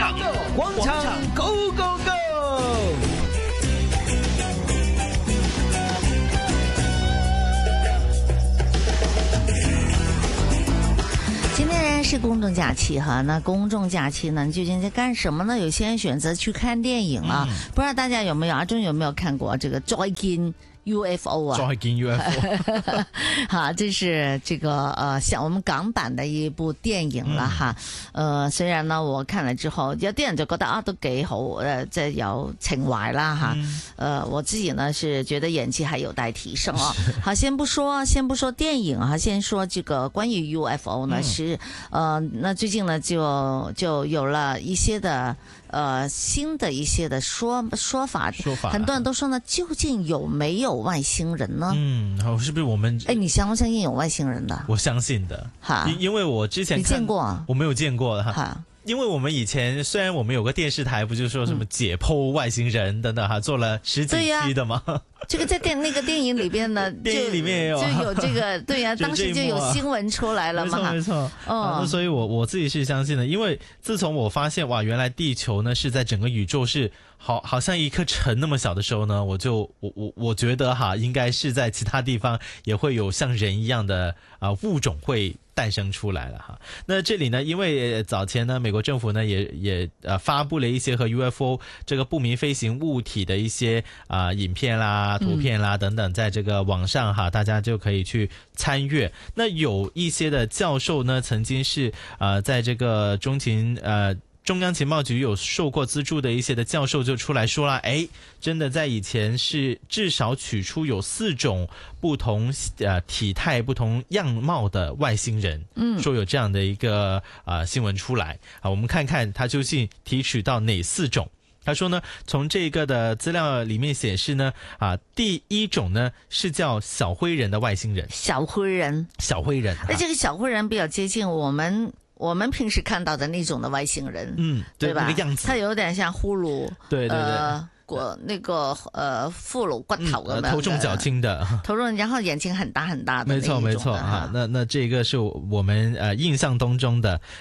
广场 Go Go Go！ 今天是公众假期哈，那公众假期呢，你究竟在干什么呢？有些人选择去看电影啊，不知道大家有没有阿忠有没有看过这个再見UFO 啊？ 再見 UFO， 哈，这是这个像我们港版的一部电影了哈。雖然呢我看了之後，有啲人就覺得啊都幾好，即係有情懷啦哈。我自己呢是覺得演技還有待提升哦。好，先不說電影哈，先說這個關於 UFO 呢是那最近呢就有了一些的新的一些的說法，很多人都說呢，究竟有沒有外星人呢？ 好，是不是我們？ 你相不相信有外星人的？ 我相信的，因為我之前你見過啊？ 我沒有見過哈。因為我們以前雖然我們有個電視台，不就說什麼解剖外星人等等哈，做了10幾期的嗎？ 這個在那個電影裏邊呢， 電影裏面也有， 就有這個，對呀，當時就有新聞出來了嘛。 沒錯。那所以我自己是相信的，因為自從我發現哇，原來地球呢是在整個宇宙是好像一顆塵那麼小的時候呢，我覺得哈，應該是在其他地方也會有像人一樣的物種會誕生出來了哈。那這裡呢，因為早前呢，美國政府呢也發布了一些和 UFO 這個不明飛行物體的一些影片啦、圖片啦等等，在這個網上哈，大家就可以去參閱。那有一些的教授呢，曾經是在這個中央情報局有受過資助的一些的教授就出來說了，真的在以前是至少取出有4種不同體態、不同樣貌的外星人，說有這樣的一個新聞出來我們看看他究竟提取到哪4種。他說呢，從這個的資料裡面顯示呢，第一種呢是叫小灰人的外星人。 小灰人，而這個小灰人比較接近我們平時看到的那種的外星人，對吧？ 那個樣子， 它有點像骷髏， 對， 那個骷髏骨頭咁樣， 頭重腳輕的， 然後眼睛很大很大的， 沒錯哈。那這個是我們印象當中的